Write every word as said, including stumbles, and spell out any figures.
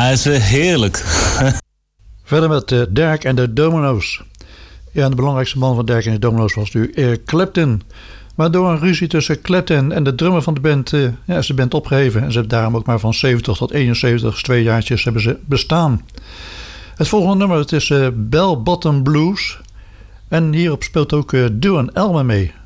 Ja, is uh, heerlijk. Verder met uh, Derek en de Domino's. Ja, en de belangrijkste man van Derek en de Domino's was natuurlijk Eric Clapton. Maar door een ruzie tussen Clapton en de drummer van de band uh, ja, is de band opgeheven. En ze hebben daarom ook maar van zeventig tot eenenzeventig, dus twee jaartjes hebben ze bestaan. Het volgende nummer, het is uh, Bell Bottom Blues. En hierop speelt ook uh, Duane Allman mee.